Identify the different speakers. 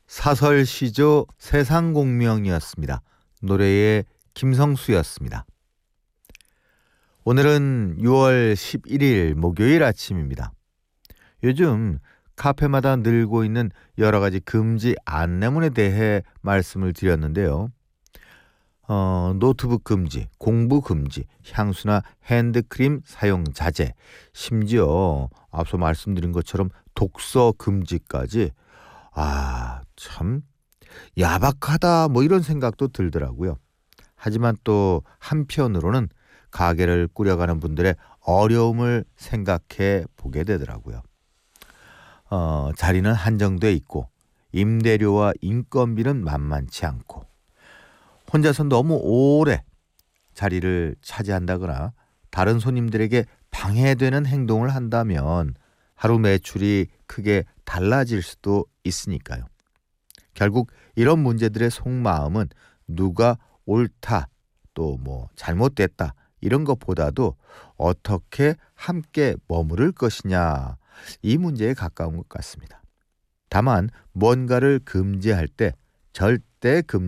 Speaker 1: 사설시조 세상공명이었습니다. 노래의 김성수였습니다. 오늘은 6월 11일 목요일 아침입니다. 요즘 카페마다 늘고 있는 여러 가지 금지 안내문에 대해 말씀을 드렸는데요. 노트북 금지, 공부 금지, 향수나 핸드크림 사용 자제, 심지어 앞서 말씀드린 것처럼 독서 금지까지 참 야박하다 이런 생각도 들더라고요. 하지만 또 한편으로는 가게를 꾸려가는 분들의 어려움을 생각해 보게 되더라고요. 자리는 한정돼 있고 임대료와 인건비는 만만치 않고 혼자서 너무 오래 자리를 차지한다거나 다른 손님들에게 방해되는 행동을 한다면 하루 매출이 크게 달라질 수도 있으니까요. 결국 이런 문제들의 속마음은 누가 옳다 또 잘못됐다 이런 것보다도 어떻게 함께 머무를 것이냐 이 문제에 가까운 것 같습니다. 다만 뭔가를 금지할 때 절대